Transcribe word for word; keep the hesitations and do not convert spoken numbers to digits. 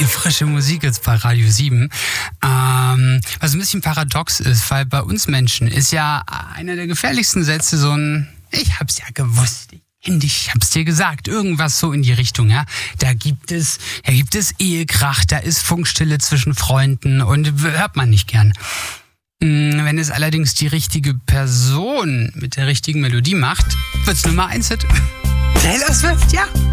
Frische Musik jetzt bei Radio sieben. Ähm, was ein bisschen paradox ist, weil bei uns Menschen ist ja einer der gefährlichsten Sätze so ein Ich hab's ja gewusst. Handy, ich hab's dir gesagt, irgendwas so in die Richtung, ja. Da gibt es, da gibt es Ehekrach, da ist Funkstille zwischen Freunden und hört man nicht gern. Wenn es allerdings die richtige Person mit der richtigen Melodie macht, wird's Nummer eins Hit. Taylor Swift, ja.